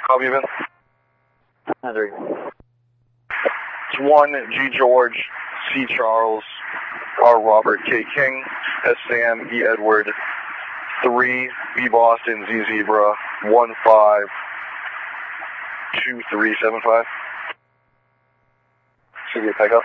How have you been? 100. It's 1 G George, C Charles, R Robert, K King, S Sam, E Edward, 3 B Boston, Z Zebra, 152375. Should be a pickup.